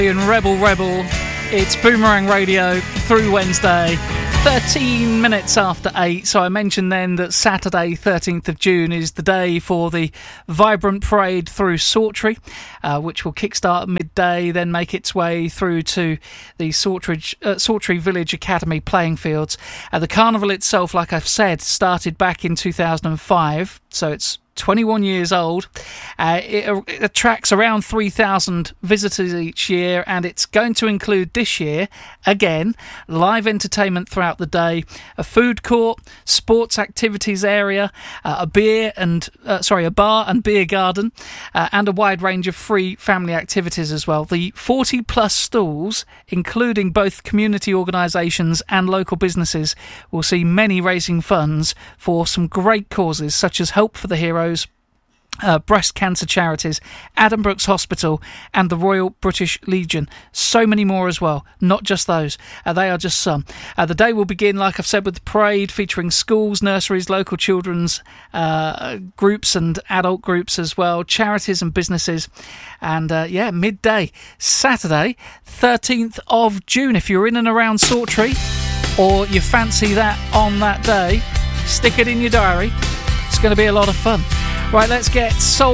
And Rebel Rebel, it's Boomerang Radio through Wednesday, 13 minutes after 8. So I mentioned then that Saturday 13th of June is the day for the Vibrant Parade through Sawtry, which will kickstart at midday, then make its way through to the Sawtry Village Academy playing fields. The carnival itself, like I've said, started back in 2005, so it's 21 years old. It attracts around 3,000 visitors each year, and it's going to include this year, again, live entertainment throughout the day, a food court, sports activities area, a bar and beer garden, and a wide range of free family activities as well. The 40 plus stalls, including both community organisations and local businesses, will see many raising funds for some great causes such as Help for the Heroes, breast cancer charities, Adam Brooks Hospital and the Royal British Legion. So many more as well, not just those. They are just some. The day will begin, like I've said, with the parade featuring schools, nurseries, local children's groups and adult groups as well, charities and businesses. And midday, Saturday 13th of June. If you're in and around Sawtry or you fancy that on that day, stick it in your diary. It's going to be a lot of fun. Right, let's get Soul